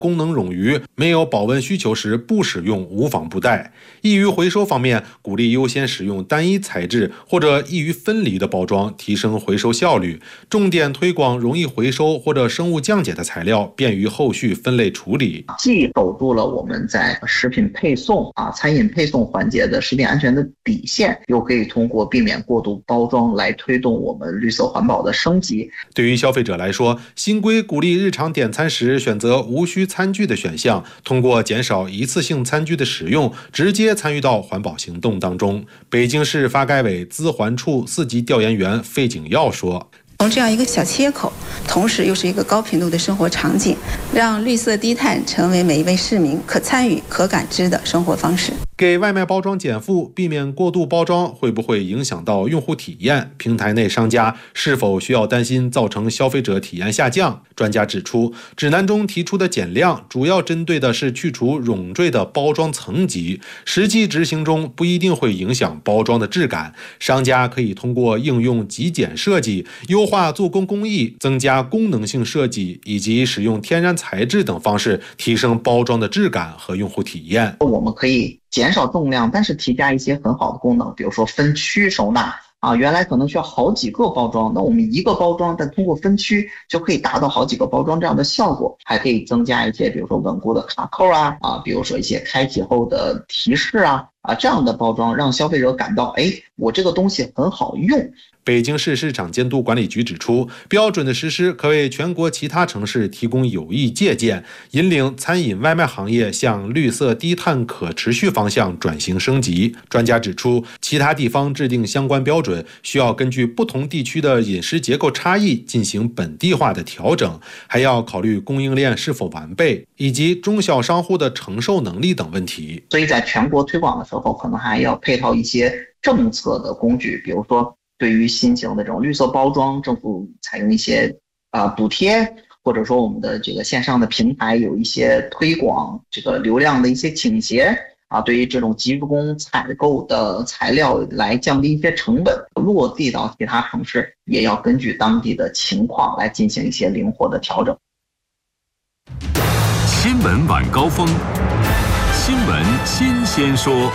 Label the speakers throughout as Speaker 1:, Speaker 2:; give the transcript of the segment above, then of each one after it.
Speaker 1: 功能冗余、没有保温需求时不使用无妨不带。易于回收方面，鼓励优先使用单一材质或者易于分离的包装，提升回收效率。重点推广容易回收或者生物降解的材料，便于后续分类处理。
Speaker 2: 既守住了我们在食品配送餐饮配送环节的食品安全的底线，又可以通过避免过度包装来推动我们绿色环保的升级。
Speaker 1: 对于消费者来说，新规鼓励日常点餐时选择无需餐具的选项，通过减少一次性餐具的使用，直接参与到环保行动当中。北京市发改委资环处4级调研员费景耀说，
Speaker 3: 从这样一个小切口，同时又是一个高频度的生活场景，让绿色低碳成为每一位市民可参与、可感知的生活方式。
Speaker 1: 给外卖包装减负，避免过度包装，会不会影响到用户体验？平台内商家是否需要担心造成消费者体验下降？专家指出，指南中提出的减量主要针对的是去除冗赘的包装层级，实际执行中不一定会影响包装的质感。商家可以通过应用极简设计、优化做工工艺、增加功能性设计以及使用天然材质等方式，提升包装的质感和用户体验。
Speaker 2: 我们可以减少重量，但是提加一些很好的功能，比如说分区收纳原来可能需要好几个包装，那我们一个包装，但通过分区就可以达到好几个包装这样的效果。还可以增加一些，比如说稳固的卡扣比如说一些开启后的提示这样的包装，让消费者感到，我这个东西很好用。
Speaker 1: 北京市市场监督管理局指出，标准的实施可为全国其他城市提供有益借鉴，引领餐饮外卖行业向绿色低碳可持续方向转型升级。专家指出，其他地方制定相关标准，需要根据不同地区的饮食结构差异进行本地化的调整，还要考虑供应链是否完备，以及中小商户的承受能力等问题。
Speaker 2: 所以在全国推广的时候，可能还要配套一些政策的工具，比如说对于新型的这种绿色包装，政府采用一些补贴，或者说我们的这个线上的平台有一些推广这个流量的一些倾斜对于这种集中采购的材料来降低一些成本，落地到其他城市，也要根据当地的情况来进行一些灵活的调整。
Speaker 4: 新闻晚高峰，新闻新鲜说。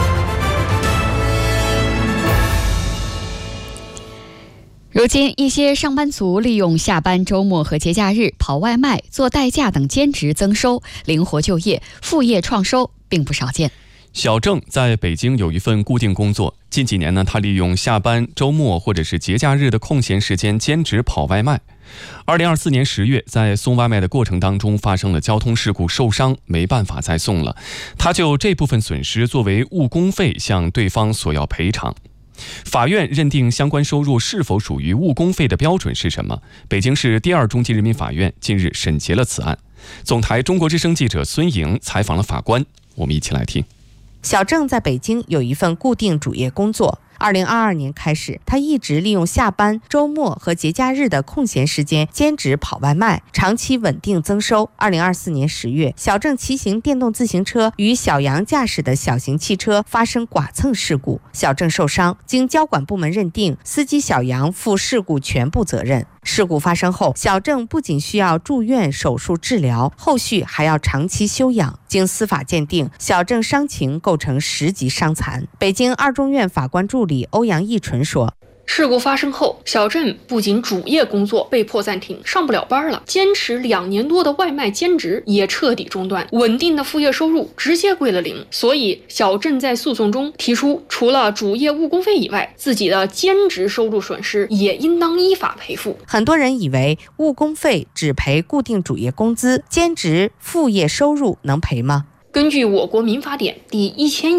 Speaker 5: 如今，一些上班族利用下班、周末和节假日跑外卖、做代驾等兼职增收，灵活就业、副业创收并不少见。
Speaker 6: 小郑在北京有一份固定工作，近几年呢，他利用下班、周末或者是节假日的空闲时间兼职跑外卖。2024年10月，在送外卖的过程当中发生了交通事故，受伤，没办法再送了。他就这部分损失作为误工费向对方索要赔偿。法院认定相关收入是否属于误工费的标准是什么？北京市第2中级人民法院近日审结了此案。总台中国之声记者孙莹采访了法官，我们一起来听。
Speaker 7: 小郑在北京有一份固定主业工作。2022年开始，他一直利用下班、周末和节假日的空闲时间兼职跑外卖，长期稳定增收。2024年10月，小郑骑行电动自行车与小杨驾驶的小型汽车发生剐蹭事故，小郑受伤，经交管部门认定，司机小杨负事故全部责任。事故发生后，小郑不仅需要住院手术治疗，后续还要长期休养。经司法鉴定，小郑伤情构成10级伤残。北京2中院法官助理欧阳义纯说，
Speaker 8: 事故发生后，小郑不仅主业工作被迫暂停，上不了班了，坚持2年多的外卖兼职也彻底中断，稳定的副业收入直接归了0。所以小郑在诉讼中提出，除了主业误工费以外，自己的兼职收入损失也应当依法赔付。
Speaker 7: 很多人以为误工费只赔固定主业工资，兼职副业收入能赔吗？
Speaker 8: 根据我国民法典第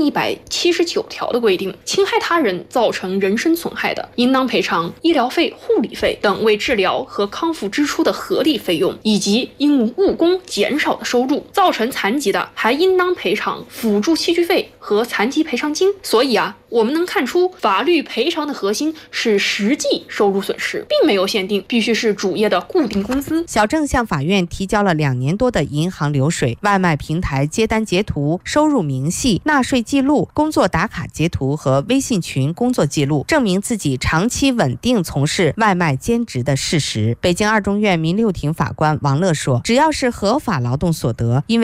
Speaker 8: 1179条的规定，侵害他人造成人身损害的，应当赔偿医疗费、护理费等为治疗和康复支出的合理费用，以及因误工减少的收入。造成残疾的，还应当赔偿辅助器具费和残疾赔偿金。所以我们能看出，法律赔偿的核心是实际收入损失，并没有限定必须是主业的固定工资。
Speaker 7: 小郑向法院提交了2年多的银行流水、外卖平台接单截图、收入明细、纳税记录、工作打卡截图和微信群工作记录，证明自己长期稳定从事外卖兼职的事实。北京2中院民6庭法官王乐说，只要是合法劳动所得，因为